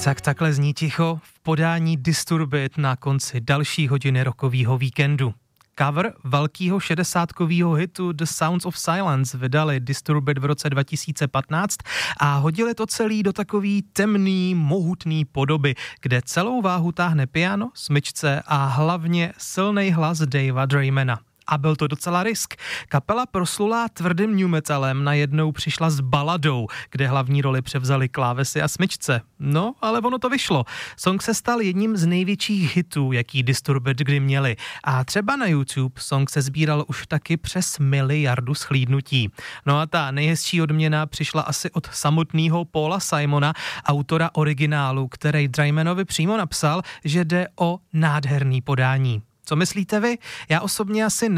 Tak takhle zní ticho v podání Disturbed na konci další hodiny rockového víkendu. Cover velkýho 60kovýho hitu The Sounds of Silence vydali Disturbed v roce 2015 a hodili to celý do takový temný, mohutný podoby, kde celou váhu táhne piano, smyčce a hlavně silnej hlas Davea Draymana. A byl to docela risk. Kapela proslulá tvrdým new metalem najednou přišla s baladou, kde hlavní roli převzali klávesy a smyčce. No, ale ono to vyšlo. Song se stal jedním z největších hitů, jaký Disturbed kdy měli. A třeba na YouTube song se sbíral už taky přes 1 miliardu shlídnutí. No a ta nejhezčí odměna přišla asi od samotného Paula Simona, autora originálu, který Draymanovi přímo napsal, že jde o nádherný podání. Co myslíte vy? Já osobně asi